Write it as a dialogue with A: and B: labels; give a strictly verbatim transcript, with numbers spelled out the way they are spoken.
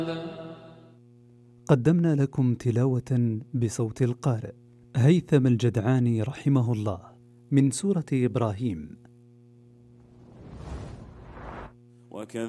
A: قدمنا لكم تلاوة بصوت القارئ هيثم الجدعاني رحمه الله من سورة إبراهيم.
B: وكذلك